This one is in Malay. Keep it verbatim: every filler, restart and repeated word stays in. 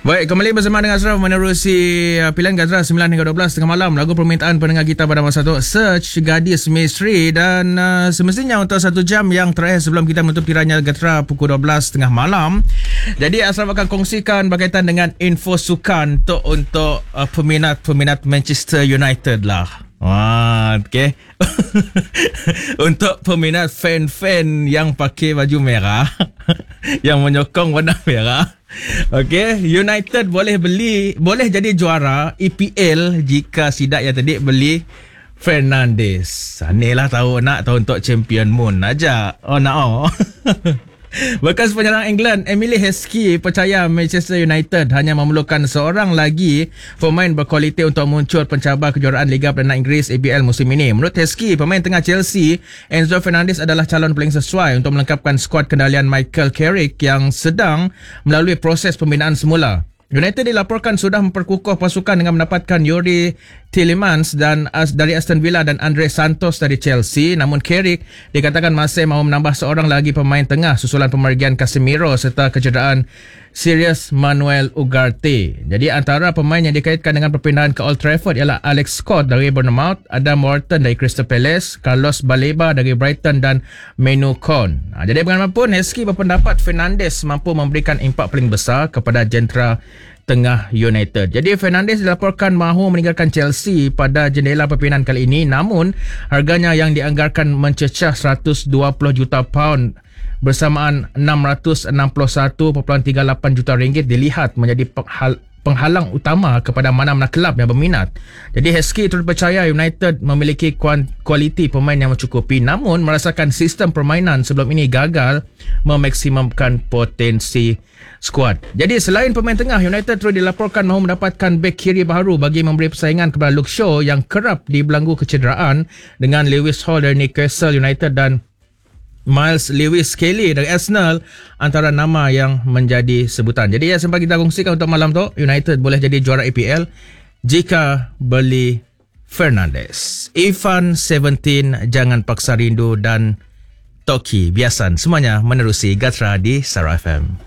Baik, kembali bersama dengan Ashraf menerusi uh, pilihan Gazra sembilan hingga dua belas tengah malam. Lagu permintaan pendengar kita pada masa itu Search Gadis Misteri. Dan uh, semestinya untuk satu jam yang terakhir sebelum kita menutup tiranya Gazra pukul dua belas tengah malam. Jadi Ashraf akan kongsikan berkaitan dengan info sukan untuk, untuk uh, peminat-peminat Manchester United lah. Wah, okay. Untuk peminat fan-fan yang pakai baju merah, yang menyokong warna merah, okay, United boleh beli, boleh jadi juara E P L jika Sidak yang tadi beli Fernandes. Anilah tahu nak tahu untuk Champion Moon aja. Oh nak oh. Bekas penyerang England Emily Heskey percaya Manchester United hanya memerlukan seorang lagi pemain berkualiti untuk muncul pencabar kejuaraan Liga Perdana Inggeris A P L musim ini. Menurut Heskey, pemain tengah Chelsea Enzo Fernandez adalah calon paling sesuai untuk melengkapkan skuad kendalian Michael Carrick yang sedang melalui proses pembinaan semula. United dilaporkan sudah memperkukuh pasukan dengan mendapatkan Yuri Tielemans dan as dari Aston Villa dan Andre Santos dari Chelsea. Namun Carrick dikatakan masih mahu menambah seorang lagi pemain tengah susulan pemergian Casemiro serta kecederaan Sirius Manuel Ugarte. Jadi antara pemain yang dikaitkan dengan perpindahan ke Old Trafford ialah Alex Scott dari Bournemouth, Adam Wharton dari Crystal Palace, Carlos Baleba dari Brighton dan Menu Kon. Ha, jadi bagaimanapun Heskey berpendapat Fernandes mampu memberikan impak paling besar kepada jentera tengah United. Jadi Fernandes dilaporkan mahu meninggalkan Chelsea pada jendela perpindahan kali ini, namun harganya yang dianggarkan mencecah seratus dua puluh juta pound bersamaan enam ratus enam puluh satu perpuluhan tiga lapan juta ringgit dilihat menjadi penghal- penghalang utama kepada mana-mana kelab yang berminat. Jadi Heskey turut percaya United memiliki kualiti pemain yang mencukupi, namun merasakan sistem permainan sebelum ini gagal memaksimumkan potensi skuad. Jadi selain pemain tengah, United turut dilaporkan mahu mendapatkan bek kiri baru bagi memberi persaingan kepada Luke Shaw yang kerap dibelenggu kecederaan, dengan Lewis Hall dari Newcastle United dan Miles Lewis Kelly dari Arsenal antara nama yang menjadi sebutan. Jadi ya, sempat kita kongsikan untuk malam tu, United boleh jadi juara A P L jika beli Fernandes. Ivan tujuh belas, Jangan Paksa Rindu dan Toki Biasan semuanya menerusi Gatra di Sara F M.